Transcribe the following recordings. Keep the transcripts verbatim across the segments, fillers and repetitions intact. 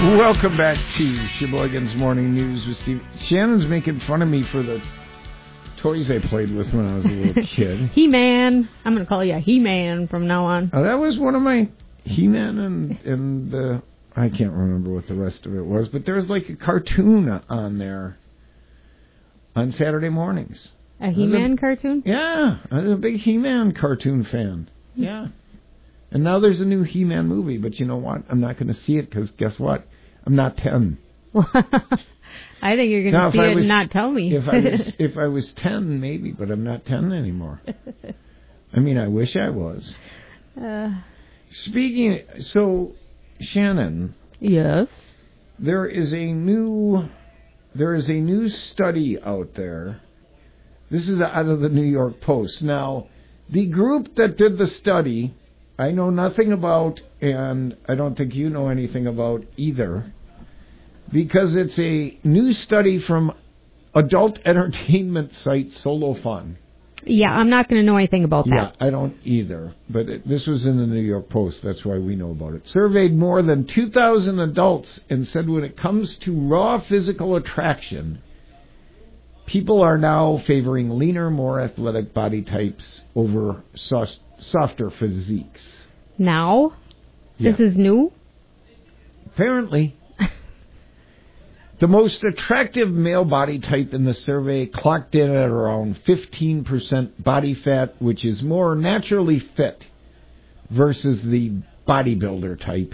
Welcome back to Sheboygan's Morning News with Steve. Shannon's making fun of me for the toys I played with when I was a little kid. He-Man. I'm going to call you a He-Man from now on. Oh, that was one of my He-Man and, and uh, I can't remember what the rest of it was, but there was like a cartoon on there on Saturday mornings. A He-Man a, cartoon? Yeah. I was a big He-Man cartoon fan. Yeah. And now there's a new He-Man movie, but you know what? I'm not going to see it because guess what? I'm not ten. I think you're going to see it was, and not tell me. if I was if I was ten, maybe, but I'm not ten anymore. I mean, I wish I was. Uh, Speaking, so Shannon. Yes. There is a new there is a new study out there. This is out of the New York Post. Now, the group that did the study, I know nothing about, and I don't think you know anything about either, because it's a new study from adult entertainment site SoloFun. Yeah, I'm not going to know anything about that. Yeah, I don't either, but it, this was in the New York Post. That's why we know about it. Surveyed more than two thousand adults and said when it comes to raw physical attraction, people are now favoring leaner, more athletic body types over soft, softer physiques. Now? Yeah. This is new? Apparently. The most attractive male body type in the survey clocked in at around fifteen percent body fat, which is more naturally fit, versus the bodybuilder type.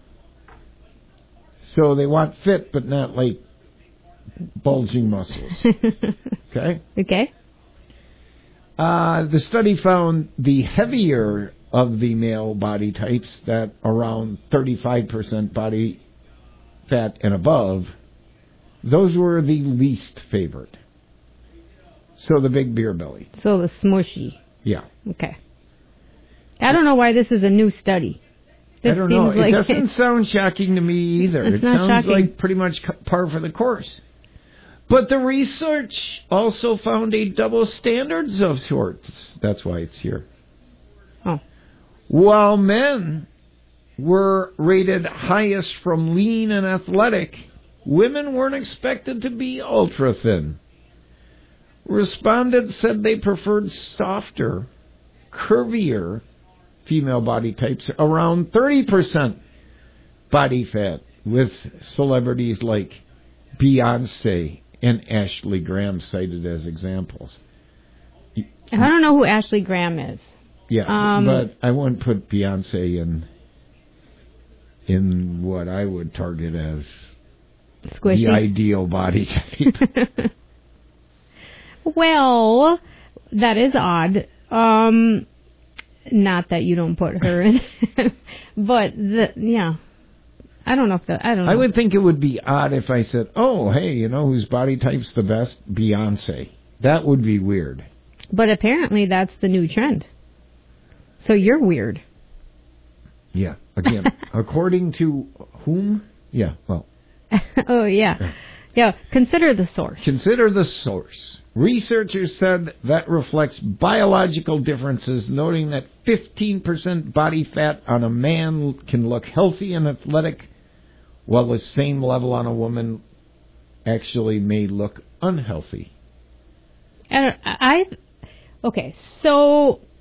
So they want fit, but not like bulging muscles. Okay? Okay. Uh, the study found the heavier of the male body types, that around thirty-five percent body fat and above, those were the least favored. So the big beer belly. So the smushy. Yeah. Okay. I don't know why this is a new study. This I don't know. It like doesn't sound shocking to me either. It's it not sounds shocking. like pretty much par for the course. But the research also found a double standards of sorts. That's why it's here. Oh. While men were rated highest from lean and athletic, women weren't expected to be ultra thin. Respondents said they preferred softer, curvier female body types, around thirty percent body fat, with celebrities like Beyonce and Ashley Graham cited as examples. I don't know who Ashley Graham is. Yeah, um, but I wouldn't put Beyonce in in what I would target as squishy. the ideal body type. Well, that is odd. Um, not that you don't put her in, but the, yeah. I don't know if the, I don't know. I would think it would be odd if I said, oh, hey, you know whose body type's the best? Beyonce. That would be weird. But apparently that's the new trend. So you're weird. Yeah. Again, according to whom? Yeah, well. Oh, yeah. Yeah, consider the source. Consider the source. Researchers said that reflects biological differences, noting that fifteen percent body fat on a man can look healthy and athletic, while the same level on a woman actually may look unhealthy. And I, okay, so